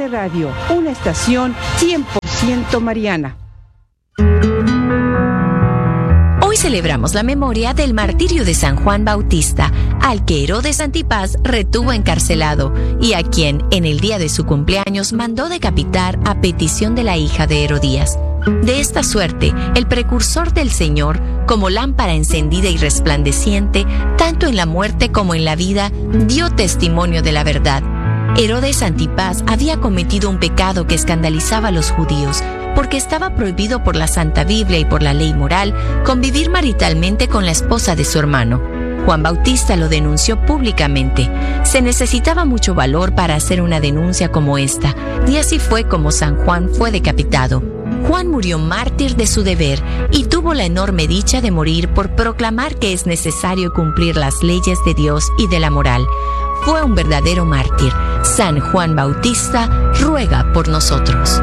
ML Radio, una estación 100% mariana. Hoy celebramos la memoria del martirio de San Juan Bautista, al que Herodes Antipas retuvo encarcelado y a quien, en el día de su cumpleaños, mandó decapitar a petición de la hija de Herodías. De esta suerte, el precursor del Señor, como lámpara encendida y resplandeciente, tanto en la muerte como en la vida, dio testimonio de la verdad. Herodes Antipas había cometido un pecado que escandalizaba a los judíos, porque estaba prohibido por la Santa Biblia y por la ley moral convivir maritalmente con la esposa de su hermano. Juan Bautista lo denunció públicamente. Se necesitaba mucho valor para hacer una denuncia como esta, y así fue como San Juan fue decapitado. Juan murió mártir de su deber y tuvo la enorme dicha de morir por proclamar que es necesario cumplir las leyes de Dios y de la moral. Fue un verdadero mártir. San Juan Bautista ruega por nosotros.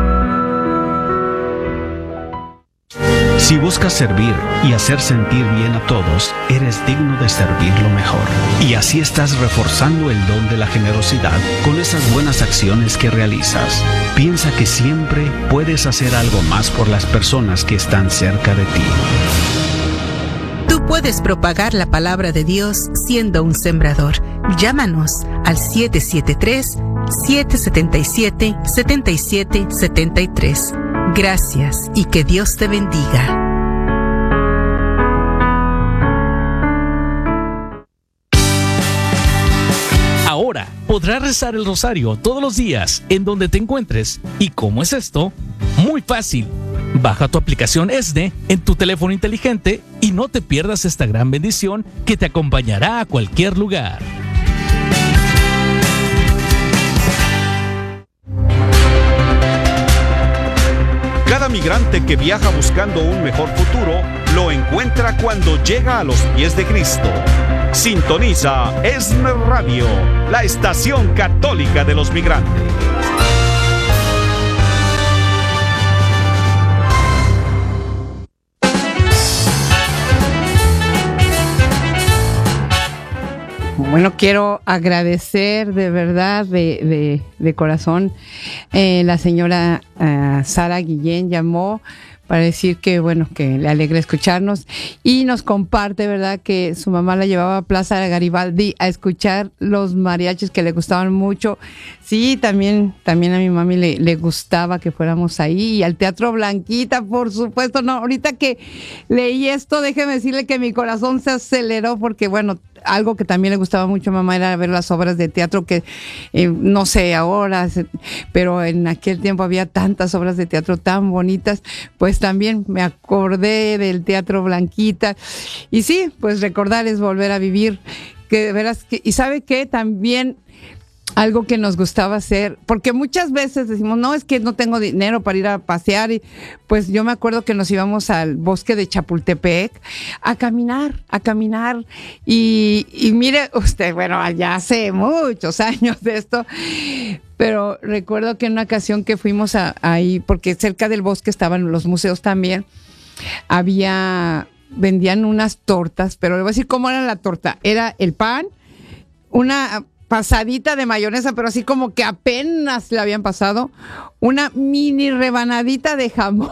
Si buscas servir y hacer sentir bien a todos, eres digno de servir lo mejor. Y así estás reforzando el don de la generosidad con esas buenas acciones que realizas. Piensa que siempre puedes hacer algo más por las personas que están cerca de ti. Tú puedes propagar la palabra de Dios siendo un sembrador. Llámanos al 773-777-7773. Gracias y que Dios te bendiga. Ahora podrás rezar el rosario todos los días en donde te encuentres. ¿Y cómo es esto? Muy fácil. Baja tu aplicación ESNE en tu teléfono inteligente y no te pierdas esta gran bendición que te acompañará a cualquier lugar. Cada migrante que viaja buscando un mejor futuro lo encuentra cuando llega a los pies de Cristo. Sintoniza ESNE Radio, la estación católica de los migrantes. Bueno, quiero agradecer de verdad, de corazón, la señora Sara Guillén llamó para decir que, bueno, que le alegra escucharnos y nos comparte, ¿verdad?, que su mamá la llevaba a Plaza de Garibaldi a escuchar los mariachis que le gustaban mucho. Sí, también a mi mami le gustaba que fuéramos ahí, y al Teatro Blanquita, por supuesto. No, ahorita que leí esto, déjeme decirle que mi corazón se aceleró porque, bueno, algo que también le gustaba mucho a mamá era ver las obras de teatro que, no sé ahora, pero en aquel tiempo había tantas obras de teatro tan bonitas. Pues también me acordé del Teatro Blanquita. Y sí, pues recordar es volver a vivir. Que de veras que, y ¿sabe qué? También algo que nos gustaba hacer, porque muchas veces decimos, no, es que no tengo dinero para ir a pasear, y pues yo me acuerdo que nos íbamos al bosque de Chapultepec a caminar, y mire usted, bueno, ya hace muchos años de esto, pero recuerdo que en una ocasión que fuimos ahí, porque cerca del bosque estaban los museos también, vendían unas tortas, pero le voy a decir cómo era la torta. Era el pan, una pasadita de mayonesa, pero así como que apenas le habían pasado, una mini rebanadita de jamón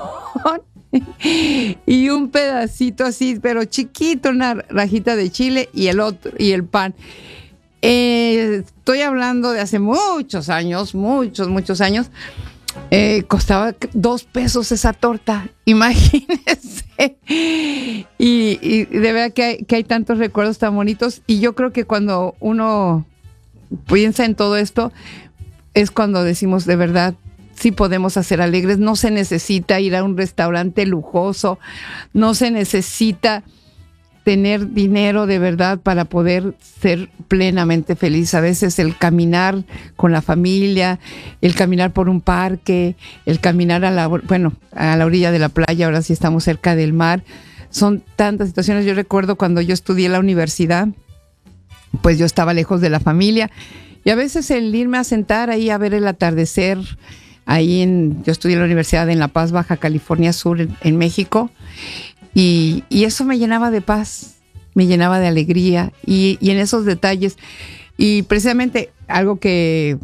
y un pedacito así, pero chiquito, una rajita de chile y el pan. Estoy hablando de hace muchos años, muchos años. Costaba 2 pesos esa torta, imagínense. Y de verdad que hay tantos recuerdos tan bonitos, y yo creo que cuando uno piensa en todo esto es cuando decimos, de verdad, sí podemos hacer alegres. No se necesita ir a un restaurante lujoso, no se necesita tener dinero de verdad para poder ser plenamente feliz. A veces el caminar con la familia, el caminar por un parque, el caminar a la orilla de la playa, ahora sí estamos cerca del mar, son tantas situaciones. Yo recuerdo cuando yo estudié en la universidad, pues yo estaba lejos de la familia, y a veces el irme a sentar ahí a ver el atardecer, yo estudié en la universidad en La Paz, Baja California Sur, en México, y eso me llenaba de paz, me llenaba de alegría, y en esos detalles, y precisamente algo que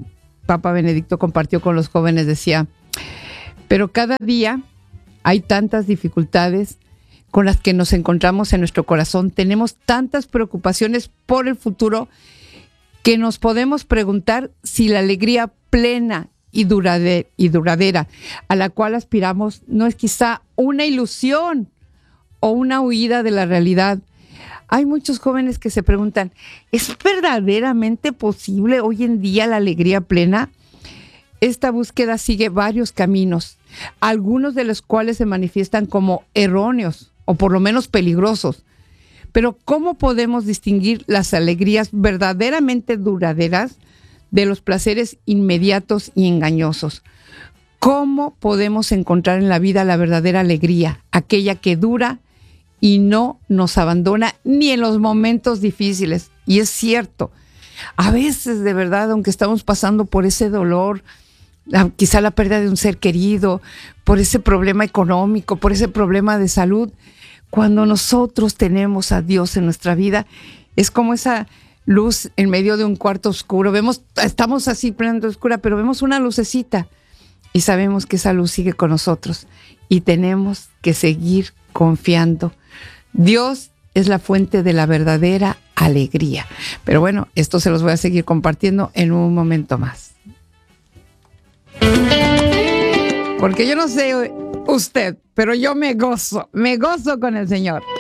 Papa Benedicto compartió con los jóvenes, decía, pero cada día hay tantas dificultades con las que nos encontramos en nuestro corazón, tenemos tantas preocupaciones por el futuro que nos podemos preguntar si la alegría plena y duradera a la cual aspiramos no es quizá una ilusión o una huida de la realidad. Hay muchos jóvenes que se preguntan, ¿es verdaderamente posible hoy en día la alegría plena? Esta búsqueda sigue varios caminos, algunos de los cuales se manifiestan como erróneos o por lo menos peligrosos. Pero ¿cómo podemos distinguir las alegrías verdaderamente duraderas de los placeres inmediatos y engañosos? ¿Cómo podemos encontrar en la vida la verdadera alegría, aquella que dura y no nos abandona ni en los momentos difíciles? Y es cierto, a veces de verdad, aunque estamos pasando por ese dolor, quizá la pérdida de un ser querido, por ese problema económico, por ese problema de salud, cuando nosotros tenemos a Dios en nuestra vida, es como esa luz en medio de un cuarto oscuro. Estamos así plena oscura, pero vemos una lucecita y sabemos que esa luz sigue con nosotros y tenemos que seguir confiando. Dios es la fuente de la verdadera alegría. Pero bueno, esto se los voy a seguir compartiendo en un momento más. Porque yo no sé usted, pero yo me gozo con el Señor.